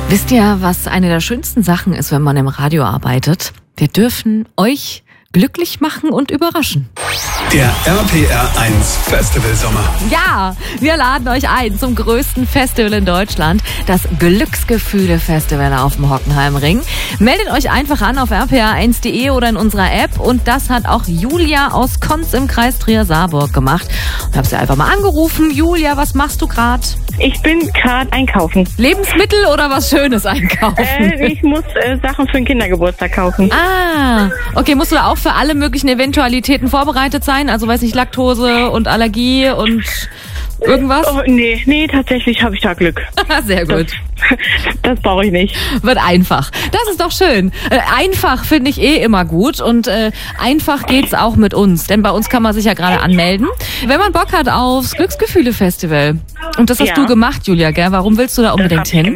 Wisst ihr, was eine der schönsten Sachen ist, wenn man im Radio arbeitet? Wir dürfen euch glücklich machen und überraschen. Der RPR 1 Festival Sommer. Ja, wir laden euch ein zum größten Festival in Deutschland, das Glücksgefühle-Festival auf dem Hockenheimring. Meldet euch einfach an auf rpr1.de oder in unserer App. Und das hat auch Julia aus Konz im Kreis Trier-Saarburg gemacht. Und habe sie einfach mal angerufen. Julia, was machst du gerade? Ich bin gerade einkaufen. Lebensmittel oder was Schönes einkaufen? Ich muss Sachen für den Kindergeburtstag kaufen. Ah, okay, musst du da auch für alle möglichen Eventualitäten vorbereitet sein? Also weiß nicht, Laktose und Allergie und irgendwas? Oh, nee, tatsächlich habe ich da Glück. Sehr gut. Das brauche ich nicht. Wird einfach. Das ist doch schön. Einfach finde ich immer gut und einfach geht's auch mit uns, denn bei uns kann man sich ja gerade anmelden. Wenn man Bock hat aufs Glücksgefühle-Festival. Und das hast du gemacht, Julia, gell? Warum willst du da unbedingt hin?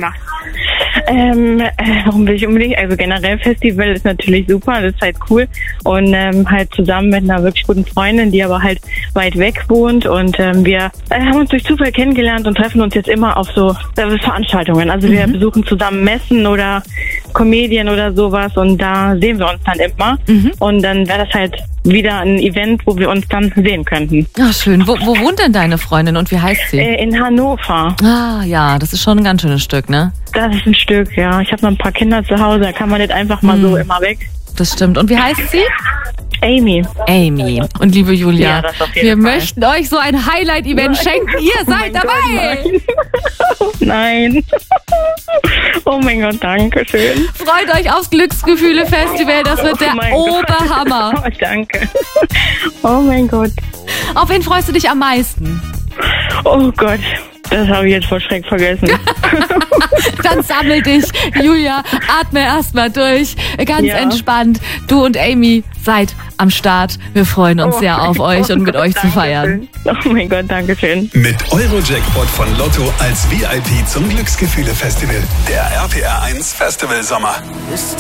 Warum will ich unbedingt? Also generell Festival ist natürlich super, das ist halt cool. Und halt zusammen mit einer wirklich guten Freundin, die aber halt weit weg wohnt. Und wir haben uns durch Zufall kennengelernt und treffen uns jetzt immer auf so Veranstaltungen. Also wir besuchen zusammen Messen oder Comedien oder sowas und da sehen wir uns dann immer. Und dann wäre das halt wieder ein Event, wo wir uns dann sehen könnten. Ach, schön. Wo wohnt denn deine Freundin und wie heißt sie? In Hannover. Ah, ja, das ist schon ein ganz schönes Stück, ne? Das ist ein Stück, ja. Ich habe noch ein paar Kinder zu Hause, da kann man nicht einfach mal so immer weg. Das stimmt. Und wie heißt sie? Amy. Amy. Und liebe Julia, Ja, das auf jeden wir Fall. möchten euch so ein Highlight-Event schenken. Ihr seid dabei. Nein. Oh mein Gott, danke schön. Freut euch aufs Glücksgefühle-Festival. Das wird der mein Gott. Oberhammer. Oh, danke. Oh mein Gott. Auf wen freust du dich am meisten? Oh Gott. Das habe ich jetzt vor Schreck vergessen. Dann sammel dich, Julia, atme erstmal durch, ganz entspannt. Du und Amy seid am Start. Wir freuen uns sehr auf euch und mit euch zu feiern. Oh mein Gott, danke schön. Mit Eurojackpot von Lotto als VIP zum Glücksgefühle Festival. Der RPR 1 Festival Sommer.